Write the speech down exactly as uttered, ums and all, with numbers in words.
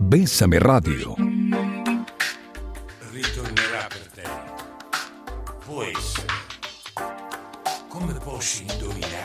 Bessame Radio. Ritornerà per te. Può essere. Come posso indovinare?